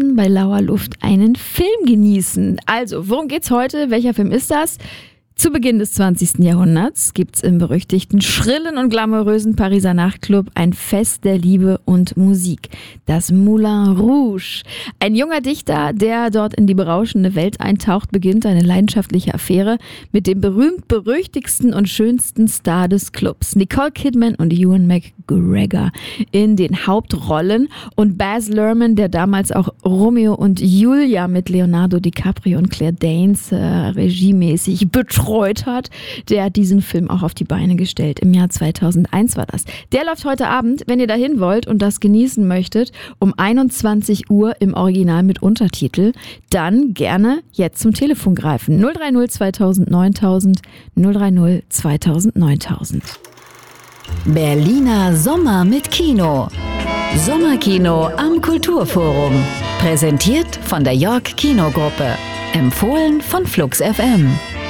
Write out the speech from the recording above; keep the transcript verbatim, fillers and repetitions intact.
draußen bei lauer Luft einen Film genießen. Also, worum geht's heute? Welcher Film ist das? Zu Beginn des zwanzigsten Jahrhunderts gibt's im berüchtigten, schrillen und glamourösen Pariser Nachtclub ein Fest der Liebe und Musik. Das Moulin Rouge. Ein junger Dichter, der dort in die berauschende Welt eintaucht, beginnt eine leidenschaftliche Affäre mit dem berühmt-berüchtigsten und schönsten Star des Clubs. Nicole Kidman und Ewan McGregor in den Hauptrollen und Baz Luhrmann, der damals auch Romeo und Julia mit Leonardo DiCaprio und Claire Danes äh, regiemäßig betreut hat, der hat diesen Film auch auf die Beine gestellt. Im Jahr zweitausendeins war das. Der läuft heute Abend, wenn ihr dahin wollt und das genießen möchtet, um einundzwanzig Uhr im Original mit Untertitel, dann gerne jetzt zum Telefon greifen. null drei null zweitausend neuntausend, null drei null zweitausend neuntausend. Berliner Sommer mit Kino. Sommerkino am Kulturforum. Präsentiert von der York Kinogruppe. Empfohlen von Flux F M.